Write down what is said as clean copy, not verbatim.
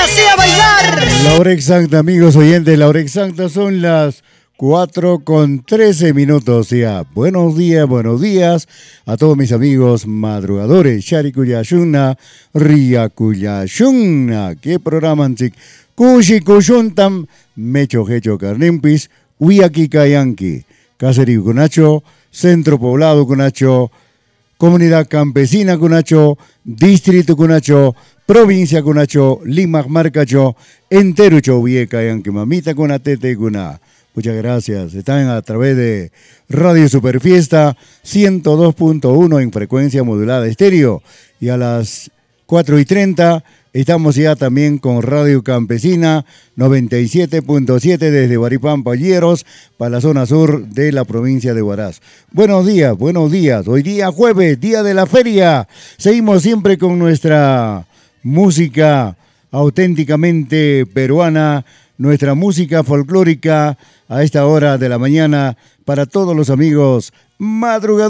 sí a bailar. La hora exacta, amigos oyentes, la hora exacta son las 4:13 ya. Buenos días a todos mis amigos madrugadores. Sharikuyashuna, Riakuyashuna. ¿Qué programa, chic? Kushi Kushuntam, Mecho Hecho Carnimpis, Uyaki Kayanki, Caseri Cunacho, Centro Poblado Cunacho, Comunidad Campesina Cunacho, Distrito Cunacho, Provincia Cunacho, Lima Marcacho, Enterucho Vieca Yanki Mamita Cunatete Cuna. Muchas gracias. Están a través de Radio Superfiesta 102.1 en frecuencia modulada estéreo. Y a las 4:30 estamos ya también con Radio Campesina 97.7 desde Huaripampa, Lleros, para la zona sur de la provincia de Huaraz. Buenos días. Hoy día jueves, día de la feria. Seguimos siempre con nuestra música auténticamente peruana, nuestra música folclórica a esta hora de la mañana para todos los amigos madrugadores.